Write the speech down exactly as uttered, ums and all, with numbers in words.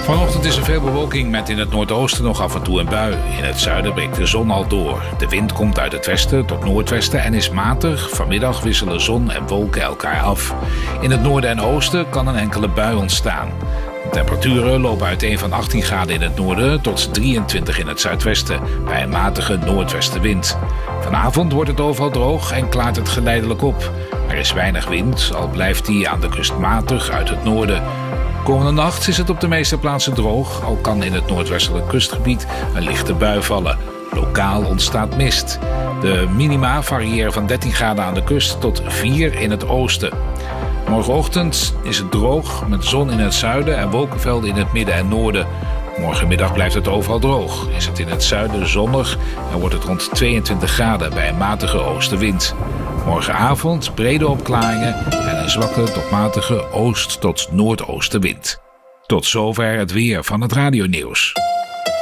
Vanochtend is er veel bewolking met in het noordoosten nog af en toe een bui. In het zuiden breekt de zon al door. De wind komt uit het westen tot noordwesten en is matig. Vanmiddag wisselen zon en wolken elkaar af. In het noorden en oosten kan een enkele bui ontstaan. De temperaturen lopen uiteen van achttien graden in het noorden tot drieëntwintig in het zuidwesten bij een matige noordwestenwind. Vanavond wordt het overal droog en klaart het geleidelijk op. Er is weinig wind, al blijft die aan de kust matig uit het noorden. Komende nacht is het op de meeste plaatsen droog, al kan in het noordwestelijk kustgebied een lichte bui vallen. Lokaal ontstaat mist. De minima variëren van dertien graden aan de kust tot vier in het oosten. Morgenochtend is het droog met zon in het zuiden en wolkenvelden in het midden en noorden. Morgenmiddag blijft het overal droog. Is het in het zuiden zonnig en wordt het rond tweeëntwintig graden bij een matige oostenwind. Morgenavond brede opklaringen en een zwakke tot matige oost- tot noordoostenwind. Tot zover het weer van het radionieuws.